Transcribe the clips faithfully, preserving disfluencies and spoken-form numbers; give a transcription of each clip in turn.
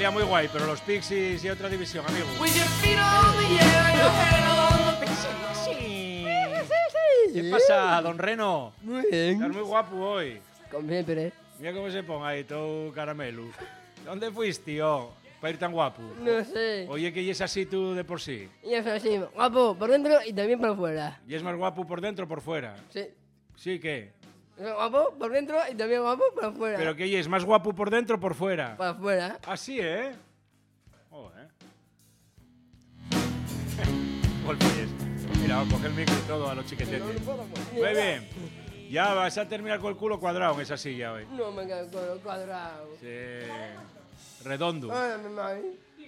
salía muy guay, pero los Pixies y otra división, amigo. ¿Qué pasa, don Reno? Muy bien. Estás muy guapo hoy. Como siempre. Mira cómo se pone ahí todo caramelo. ¿Dónde fuiste, tío? Para ir tan guapo. No sé. Oye, que es así tú de por sí. Y es así, guapo por dentro y también por fuera. ¿Y es más guapo por dentro o por fuera? Sí. ¿Sí qué? Guapo por dentro y también guapo por fuera. ¿Pero qué es más guapo por dentro o por fuera? Por fuera. Así, ¿eh? Joder. Golpes. Mira, coge el micro y todo a los chiquetetes. Muy bien. Ya vas a terminar con el culo cuadrado en esa silla hoy. No me quedo con el cuadrado. Sí. Redondo. Ay, mi madre.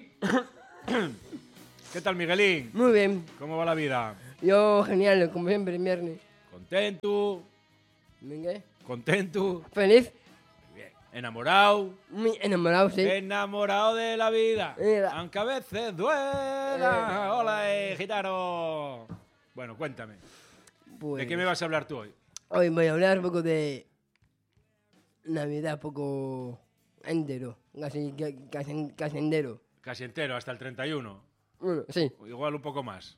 ¿Qué tal, Miguelín? Muy bien. ¿Cómo va la vida? Yo genial, como siempre, viernes. ¿Contento? ¿Qué? ¿Contento? Feliz. Bien. ¿Enamorado? Muy enamorado, sí. Enamorado de la vida. Mira. Aunque a veces duela. Hola, eh, gitano. Bueno, cuéntame. Pues, ¿De qué me vas a hablar tú hoy? hoy voy a hablar un poco de Navidad, poco entero, casi, casi, casi entero. Casi entero, hasta el treinta y uno. Bueno, sí. O igual un poco más.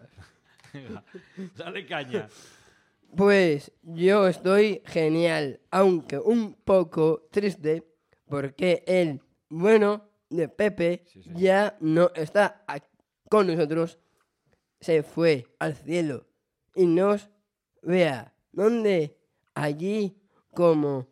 Dale caña. Pues yo estoy genial, aunque un poco triste, porque el bueno de Pepe Sí, sí. ya no está aquí con nosotros. Se fue al cielo y nos vea. ¿Dónde? Allí como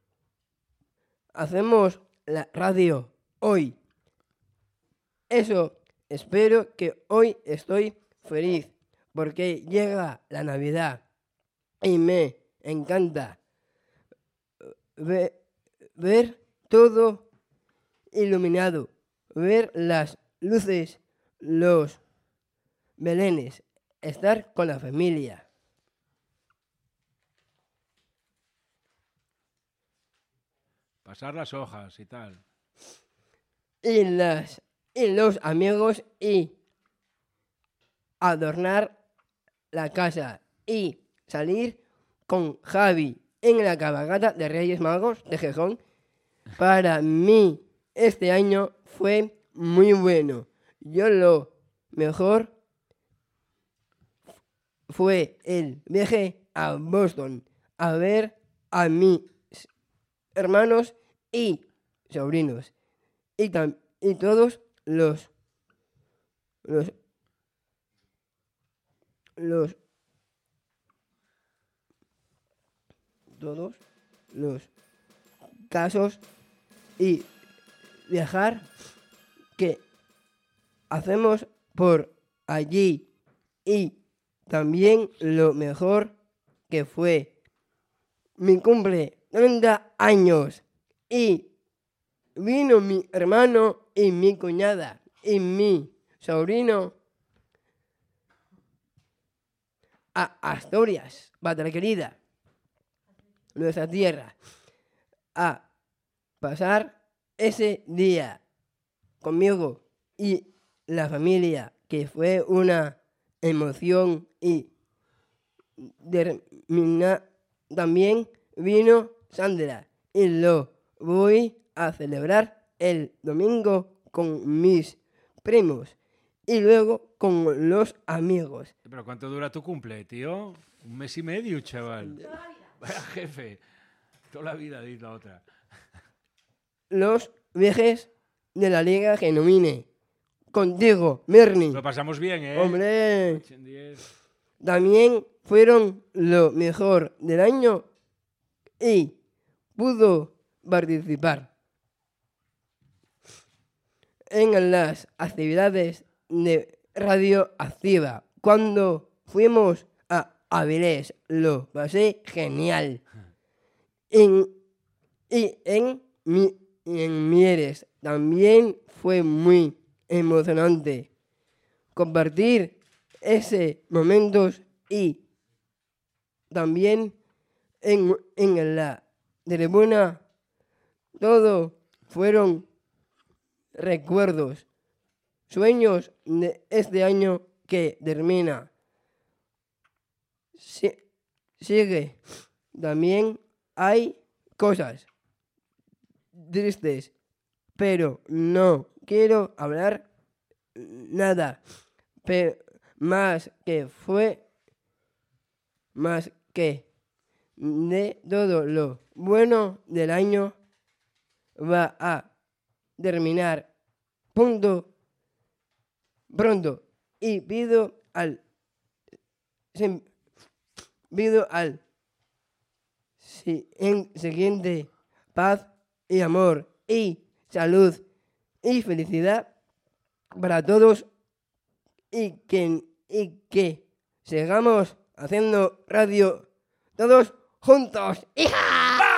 hacemos la radio hoy. Eso, espero que hoy estoy feliz, porque llega la Navidad. Y me encanta ver, ver todo iluminado, ver las luces, los belenes, estar con la familia. Pasar las hojas y tal. Y, las, y los amigos y adornar la casa y salir con Javi en la cabalgata de Reyes Magos de Gijón. Para mí este año fue muy bueno. Yo lo mejor fue el viaje a Boston a ver a mis hermanos y sobrinos y, tam- y todos los los los todos los casos y viajar que hacemos por allí y también lo mejor que fue mi cumple treinta años y vino mi hermano y mi cuñada y mi sobrino a Asturias, patria querida, nuestra tierra, a pasar ese día conmigo y la familia, que fue una emoción y termina, también vino Sandra y lo voy a celebrar el domingo con mis primos y luego con los amigos. ¿Pero cuánto dura tu cumple, tío? Un mes y medio, chaval. Vaya jefe. Toda la vida, dice la otra. Los viajes de la Liga Genuine. Contigo, Mirni. Lo pasamos bien, ¿eh? Hombre, ocho en diez. también fueron lo mejor del año y pudo participar en las actividades de Radio Activa. Cuando fuimos a Avilés, lo pasé genial. En, y en, mi, en Mieres también fue muy emocionante compartir ese momentos y también en, en la tribuna todo fueron recuerdos, sueños de este año que termina. Si, sigue, también hay cosas tristes, pero no quiero hablar nada pero más que fue más que de todo lo bueno del año va a terminar punto pronto y pido al pido al si, en siguiente paz y amor y salud y felicidad para todos y que, y que sigamos haciendo radio todos juntos. ¡Hija!